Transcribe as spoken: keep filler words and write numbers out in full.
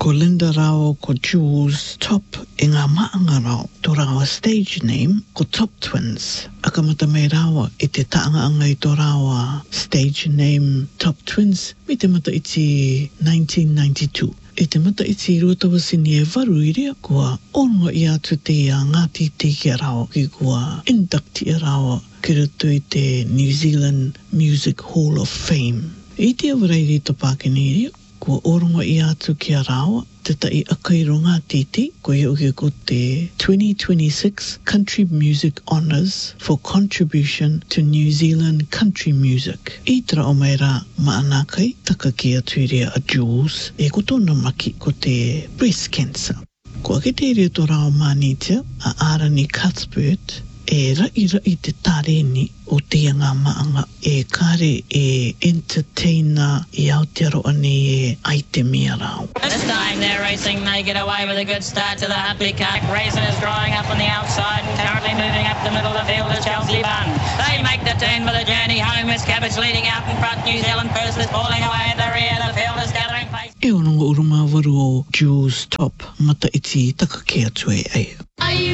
Ko Linda Rao, ko Jules Top, e ngā maanga rao. Tō rawa stage name, ko Top Twins. Akamata mei rawa, i te taanga i tō rawa stage name Top Twins, mi te mata iti nineteen ninety-two. I te mata iti ruatawasini e waru i rea, kua onga i atu te a Ngāti Te Kia Rao, ki kua inductee rawa, ki rutu i te New Zealand Music Hall of Fame. I te awareiri to Pākeni i rea, kua oronga i atu kia rawa, te tai akairo Ngāti Te, ko i uke ko te twenty twenty-six Country Music Honours for contribution to New Zealand country music. I tera o mai rā maanakai, taka ki atu i rea a Jules, e ko tōna maki ko te breast cancer. Ko ake te rea tō rao mānitia, a Arani Cuthbert, e rai rai te tareni o te anga maanga e kare e entertainer i Aotearoa ni e aitemia rao. This time they're racing, they get away with a good start to the Hutley Cup. Raisin is drawing up on the outside and currently moving up the middle of the field is Chelsea Bun. They make the turn for the journey home as Cabbage leading out in front. New Zealand first is falling away at the rear. The field is gathering pace. E ononga uruma waru o Jules Top, mata iti taka ke atu e ai.